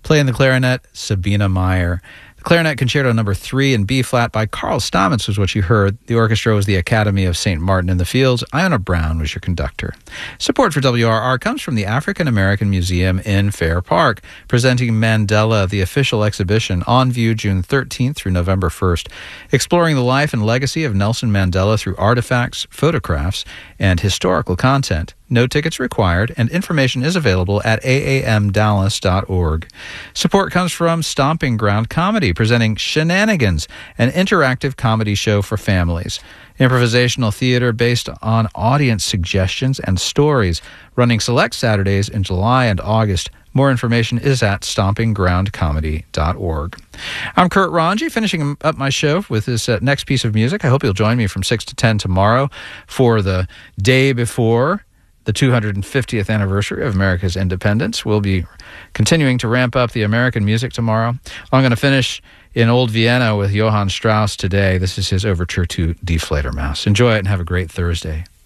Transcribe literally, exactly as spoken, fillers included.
Playing the clarinet, Sabina Meyer. The Clarinet Concerto number three in B-flat by Carl Stamets was what you heard. The orchestra was the Academy of Saint Martin in the Fields. Iona Brown was your conductor. Support for W R R comes from the African American Museum in Fair Park, presenting Mandela, the official exhibition, on view June thirteenth through November first, exploring the life and legacy of Nelson Mandela through artifacts, photographs, and historical content. No tickets required, and information is available at a a m dallas dot org. Support comes from Stomping Ground Comedy, presenting Shenanigans, an interactive comedy show for families. Improvisational theater based on audience suggestions and stories, running select Saturdays in July and August. More information is at stomping ground comedy dot org. I'm Kurt Ranji, finishing up my show with this uh, next piece of music. I hope you'll join me from six to ten tomorrow for the day before the two hundred fiftieth anniversary of America's independence. We'll be continuing to ramp up the American music tomorrow. I'm going to finish in Old Vienna with Johann Strauss today. This is his overture to Die Fledermaus. Enjoy it and have a great Thursday.